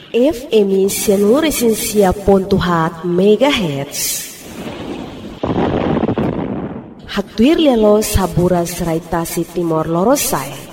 FM 106.7 MHz. Haktuir lialo saburas raitasi Timor Lorosae.